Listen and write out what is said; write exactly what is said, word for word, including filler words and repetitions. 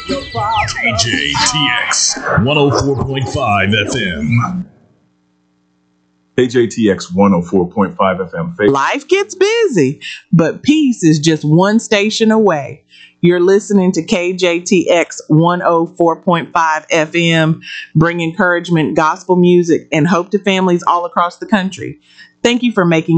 K J T X one oh four point five F M. K J T X one oh four point five F M. Life gets busy, but peace is just one station away. You're listening to K J T X one oh four point five F M, bring encouragement, gospel music, and hope to families all across the country. Thank you for making